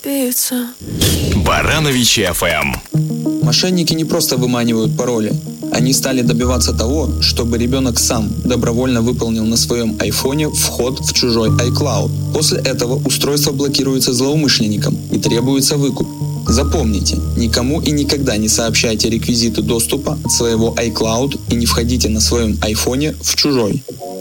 разбиться. Барановичи FM. Мошенники не просто выманивают пароли. Они стали добиваться того, чтобы ребенок сам добровольно выполнил на своем айфоне вход в чужой iCloud. После этого устройство блокируется злоумышленником и требуется выкуп. Запомните, никому и никогда не сообщайте реквизиты доступа от своего iCloud и не входите на своем айфоне в чужой.